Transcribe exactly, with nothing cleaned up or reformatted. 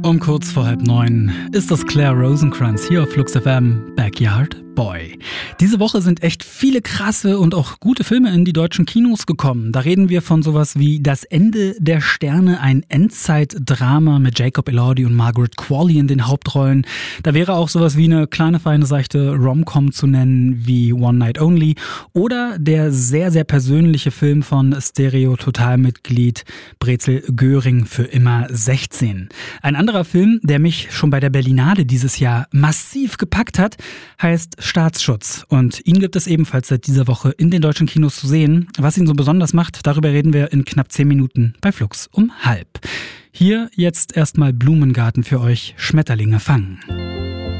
Um kurz vor halb neun ist das Claire Rosenkranz hier auf Flux F M Backyard Boy. Diese Woche sind echt viele krasse und auch gute Filme in die deutschen Kinos gekommen. Da reden wir von sowas wie Das Ende der Sterne, ein Endzeitdrama mit Jacob Elordi und Margaret Qualley in den Hauptrollen. Da wäre auch sowas wie eine kleine, feine, seichte Rom-Com zu nennen wie One Night Only oder der sehr, sehr persönliche Film von Stereo-Total-Mitglied Brezel Göring für immer sechzehn. Ein anderer Film, der mich schon bei der Berlinale dieses Jahr massiv gepackt hat, heißt Staatsschutz. Und ihn gibt es ebenfalls seit dieser Woche in den deutschen Kinos zu sehen. Was ihn so besonders macht, darüber reden wir in knapp zehn Minuten bei Flux um halb. Hier jetzt erstmal Blumengarten für euch, Schmetterlinge fangen.